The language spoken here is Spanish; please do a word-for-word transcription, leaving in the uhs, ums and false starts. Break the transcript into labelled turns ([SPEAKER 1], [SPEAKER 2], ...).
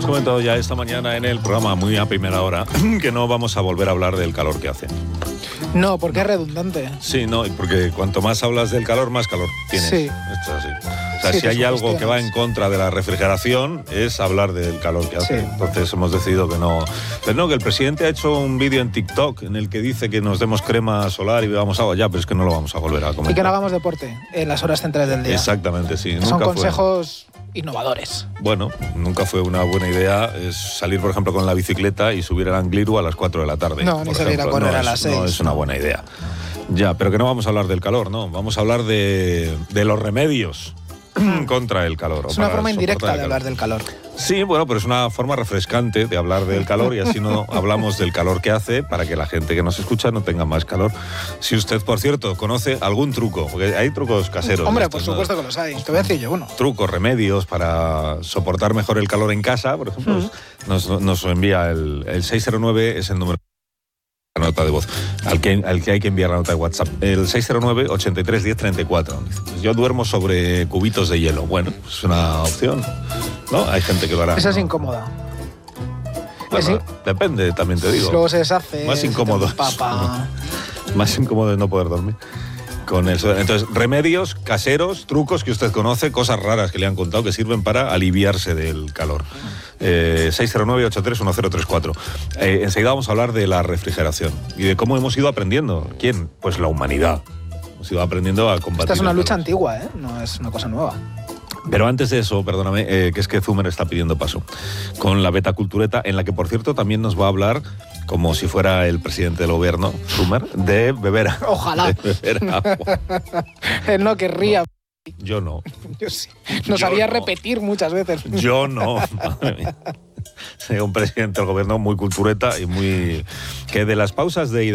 [SPEAKER 1] Hemos comentado ya esta mañana en el programa, muy a primera hora, que no vamos a volver a hablar del calor que hace.
[SPEAKER 2] No, porque es redundante.
[SPEAKER 1] Sí, no, porque cuanto más hablas del calor, más calor tienes.
[SPEAKER 2] Sí.
[SPEAKER 1] Esto es así. O sea,
[SPEAKER 2] Sí,
[SPEAKER 1] si hay algo
[SPEAKER 2] cuestiones.
[SPEAKER 1] que va en contra de la refrigeración, es hablar del calor que hace.
[SPEAKER 2] Sí.
[SPEAKER 1] Entonces hemos decidido que no. Pero no, que el presidente ha hecho un vídeo en TikTok en el que dice que nos demos crema solar y bebamos agua. Ya, pero es que no lo vamos a volver a comentar.
[SPEAKER 2] Y que no hagamos deporte en las horas centrales del día.
[SPEAKER 1] Exactamente, sí.
[SPEAKER 2] Son
[SPEAKER 1] Nunca fue.
[SPEAKER 2] consejos innovadores.
[SPEAKER 1] Bueno, nunca fue una buena idea es salir, por ejemplo, con la bicicleta y subir al Angliru a las cuatro de la tarde.
[SPEAKER 2] No, ni
[SPEAKER 1] por
[SPEAKER 2] salir a
[SPEAKER 1] ejemplo.
[SPEAKER 2] correr
[SPEAKER 1] No
[SPEAKER 2] a
[SPEAKER 1] es-
[SPEAKER 2] las
[SPEAKER 1] No
[SPEAKER 2] seis,
[SPEAKER 1] es una
[SPEAKER 2] no.
[SPEAKER 1] buena idea. Ya, pero que no vamos a hablar del calor, ¿no? Vamos a hablar de, de los remedios contra el calor.
[SPEAKER 2] Es
[SPEAKER 1] o
[SPEAKER 2] una
[SPEAKER 1] para
[SPEAKER 2] forma indirecta
[SPEAKER 1] soportar el
[SPEAKER 2] de hablar
[SPEAKER 1] calor.
[SPEAKER 2] del calor.
[SPEAKER 1] Sí, bueno, pero es una forma refrescante de hablar del calor y así no hablamos del calor que hace para que la gente que nos escucha no tenga más calor. Si usted, por cierto, conoce algún truco, porque hay trucos caseros.
[SPEAKER 2] Hombre,
[SPEAKER 1] de
[SPEAKER 2] por
[SPEAKER 1] estos, ¿no?
[SPEAKER 2] supuesto que los hay. Te voy a decir yo uno.
[SPEAKER 1] Trucos, remedios para soportar mejor el calor en casa, por ejemplo,
[SPEAKER 2] Mm.
[SPEAKER 1] nos, nos envía el, el seis cero nueve, es el número de la nota de voz, al que, al que hay que enviar la nota de WhatsApp. El seis cero nueve, ochenta y tres, diez, treinta y cuatro. Dice, pues yo duermo sobre cubitos de hielo. Bueno, es una opción, ¿no? Hay gente que lo hará.
[SPEAKER 2] Esa es
[SPEAKER 1] ¿no?
[SPEAKER 2] incómoda.
[SPEAKER 1] Bueno,
[SPEAKER 2] Sí.
[SPEAKER 1] depende, también te digo.
[SPEAKER 2] Luego se deshace.
[SPEAKER 1] Más
[SPEAKER 2] se te
[SPEAKER 1] incómodo.
[SPEAKER 2] empapa.
[SPEAKER 1] Más incómodo de no poder dormir. Con eso. Entonces, remedios caseros, trucos que usted conoce, cosas raras que le han contado que sirven para aliviarse del calor. Eh, seis cero nueve, ochenta y tres, diez treinta y cuatro. Eh, enseguida vamos a hablar de la refrigeración y de cómo hemos ido aprendiendo. ¿Quién? Pues la humanidad. Hemos ido aprendiendo a combatir.
[SPEAKER 2] Esta es una
[SPEAKER 1] el
[SPEAKER 2] lucha
[SPEAKER 1] calor.
[SPEAKER 2] antigua, ¿eh? No es una cosa nueva.
[SPEAKER 1] Pero antes de eso, perdóname, eh, que es que Zumer está pidiendo paso con la beta cultureta, en la que, por cierto, también nos va a hablar, como si fuera el presidente del gobierno, Zumer, de beber,
[SPEAKER 2] Ojalá.
[SPEAKER 1] de beber agua.
[SPEAKER 2] Él no querría.
[SPEAKER 1] Yo no.
[SPEAKER 2] Yo sí. Nos
[SPEAKER 1] Yo
[SPEAKER 2] haría
[SPEAKER 1] no.
[SPEAKER 2] repetir muchas veces.
[SPEAKER 1] Yo no. Madre mía. Sería un presidente del gobierno muy cultureta y muy... que de las pausas de